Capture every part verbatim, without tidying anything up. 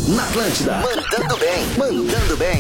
Na Atlântida. Mandando bem. Mandando bem.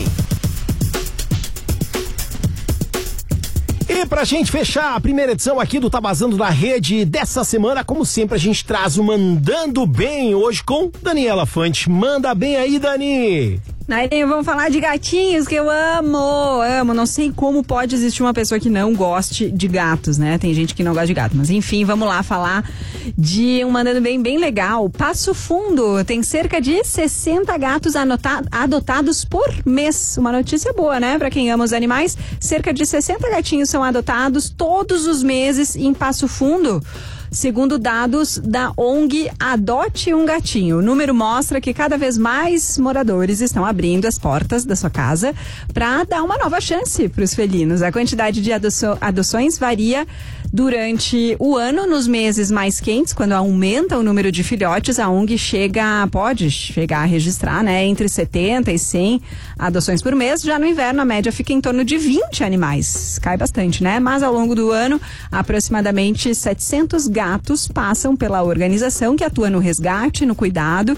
E pra gente fechar a primeira edição aqui do Tá Vazando na Rede dessa semana, como sempre, a gente traz o Mandando Bem hoje com Daniela Fante. Manda bem aí, Dani! Nairinho, vamos falar de gatinhos que eu amo, amo. Não sei como pode existir uma pessoa que não goste de gatos, né? Tem gente que não gosta de gato, mas enfim, vamos lá falar de um Mandando Bem bem legal. Passo Fundo tem cerca de sessenta gatos anota- adotados por mês. Uma notícia boa, né? Pra quem ama os animais, cerca de sessenta gatinhos são adotados todos os meses em Passo Fundo. Segundo dados da O N G Adote um Gatinho. O número mostra que cada vez mais moradores estão abrindo as portas da sua casa para dar uma nova chance para os felinos. A quantidade de adoço- adoções varia durante o ano. Nos meses mais quentes, quando aumenta o número de filhotes, a O N G chega, pode chegar a registrar, né, entre setenta e cem adoções por mês. Já no inverno, a média fica em torno de vinte animais. Cai bastante, né? Mas ao longo do ano, aproximadamente setecentos gatos passam pela organização, que atua no resgate, no cuidado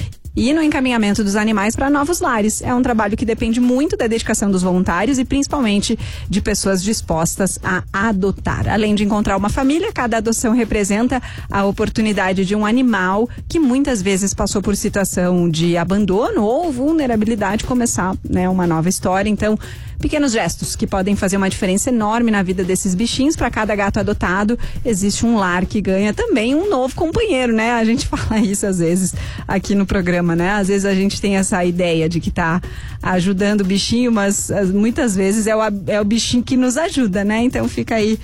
e no encaminhamento dos animais para novos lares. É um trabalho que depende muito da dedicação dos voluntários e principalmente de pessoas dispostas a adotar. Além de encontrar uma família, cada adoção representa a oportunidade de um animal que muitas vezes passou por situação de abandono ou vulnerabilidade começar, né, uma nova história. Então, pequenos gestos que podem fazer uma diferença enorme na vida desses bichinhos. Para cada gato adotado, existe um lar que ganha também um novo companheiro, né? A gente fala isso às vezes aqui no programa, né? Às vezes a gente tem essa ideia de que tá ajudando o bichinho, mas muitas vezes é o, é o bichinho que nos ajuda, né? Então fica aí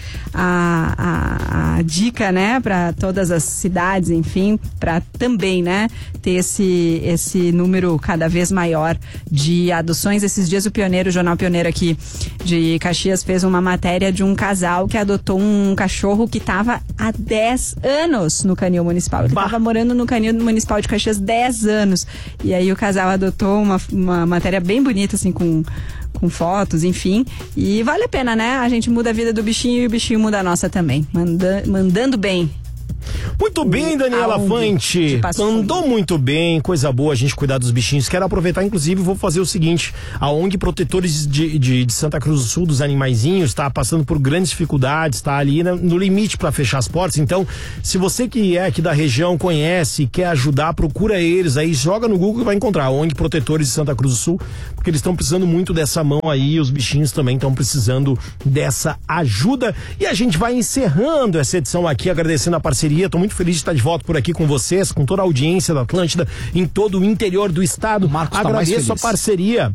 a, a, a dica, né? Para todas as cidades, enfim, para também, né? Ter esse, esse número cada vez maior de adoções. Esses dias o Pioneiro, o Jornal Pioneiro aqui de Caxias fez uma matéria de um casal que adotou um cachorro que estava há dez anos no canil municipal. Ele estava morando no canil municipal de Caxias dez anos. E aí o casal adotou uma, uma matéria bem bonita, assim, com, com fotos, enfim. E vale a pena, né? A gente muda a vida do bichinho e o bichinho muda a nossa também. Manda, mandando bem. Muito bem, Daniela Fante. Andou muito bem, coisa boa a gente cuidar dos bichinhos. Quero aproveitar, inclusive, vou fazer o seguinte: a O N G Protetores de, de, de Santa Cruz do Sul, dos animaizinhos, está passando por grandes dificuldades, está ali na, no limite para fechar as portas. Então, se você que é aqui da região, conhece, quer ajudar, procura eles aí, joga no Google e vai encontrar a O N G Protetores de Santa Cruz do Sul, porque eles estão precisando muito dessa mão aí, os bichinhos também estão precisando dessa ajuda. E a gente vai encerrando essa edição aqui, agradecendo a parceria. Estou muito feliz de estar de volta por aqui com vocês, com toda a audiência da Atlântida em todo o interior do estado. Marcos, agradeço tá a parceria.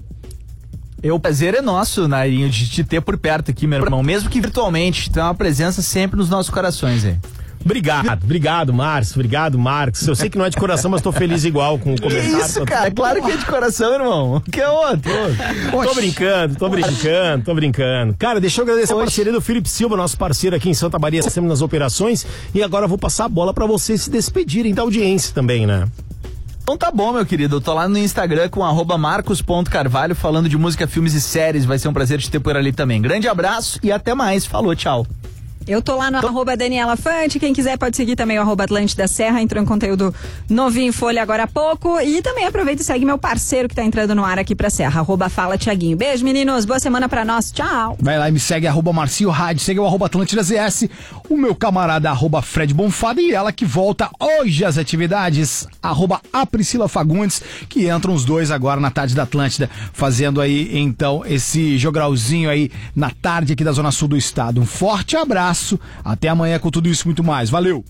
Eu, o prazer é nosso, Nairinho, de te ter por perto aqui, meu irmão, mesmo que virtualmente. Tu é uma presença sempre nos nossos corações aí. Obrigado, obrigado, Márcio, obrigado, Marcos. Eu sei que não é de coração, mas tô feliz igual com o comentário. Que isso, cara? É claro que é de coração, irmão. Que é outro. Tô brincando, tô brincando, tô brincando. Cara, deixa eu agradecer Oxi. a parceria do Felipe Silva, nosso parceiro aqui em Santa Maria, sempre nas operações. E agora eu vou passar a bola pra vocês se despedirem da audiência também, né? Então tá bom, meu querido. Eu tô lá no Instagram com arroba marcos ponto carvalho falando de música, filmes e séries. Vai ser um prazer te ter por ali também. Grande abraço e até mais. Falou, tchau. Eu tô lá no tô... arroba Daniela Fante, quem quiser pode seguir também o arroba Atlântida Serra, entrou em conteúdo novinho em Folha agora há pouco, e também aproveita e segue meu parceiro que tá entrando no ar aqui pra Serra, arroba Fala Tiaguinho. Beijo, meninos, boa semana pra nós, tchau. Vai lá e me segue, arroba Marcio Rádio, segue o arroba Atlântida Z S, o meu camarada arroba Fred Bonfada, e ela que volta hoje às atividades, arroba a Priscila Fagundes, que entram os dois agora na tarde da Atlântida, fazendo aí então esse jogralzinho aí na tarde aqui da Zona Sul do estado. Um forte abraço. Até amanhã com tudo isso e muito mais. Valeu!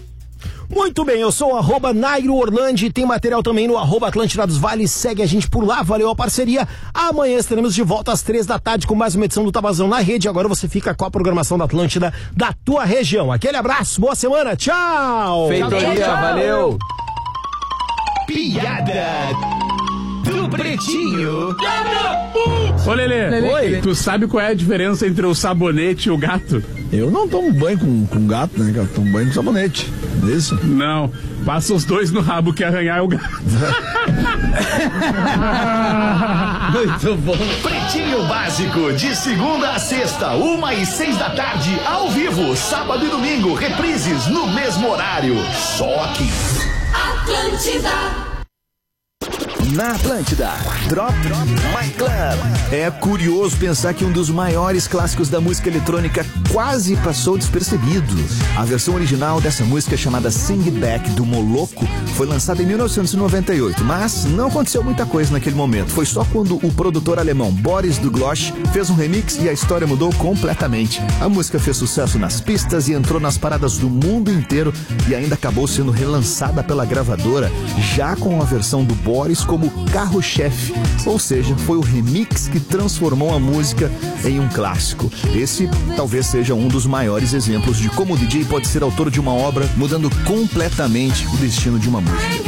Muito bem, eu sou o arroba Nairo Orlandi, tem material também no arroba Atlântida dos Vales, segue a gente por lá, valeu a parceria. Amanhã estaremos de volta às três da tarde com mais uma edição do Tá Vazando na Rede. Agora você fica com a programação da Atlântida da tua região. Aquele abraço, boa semana, tchau! Feitoria, valeu! Piada do Pretinho. Ô Lelê, Oi. Tu sabe qual é a diferença entre o sabonete e o gato? Eu não tomo banho com, com gato, né? Eu tomo banho com sabonete. Isso? Não, passa os dois no rabo que arranhar é o gato. Muito bom. Pretinho Básico, de segunda a sexta, uma e seis da tarde, ao vivo, sábado e domingo, reprises no mesmo horário. Só aqui. Atlântida. na Atlântida. Drop My Club. É curioso pensar que um dos maiores clássicos da música eletrônica quase passou despercebido. A versão original dessa música, chamada Sing It Back, do Moloco, foi lançada em mil novecentos e noventa e oito, mas não aconteceu muita coisa naquele momento. Foi só quando o produtor alemão Boris Duglosch fez um remix e a história mudou completamente. A música fez sucesso nas pistas e entrou nas paradas do mundo inteiro e ainda acabou sendo relançada pela gravadora, já com a versão do Boris como carro-chefe. Ou seja, foi o remix que transformou a música em um clássico. Esse talvez seja um dos maiores exemplos de como o D J pode ser autor de uma obra, mudando completamente o destino de uma música.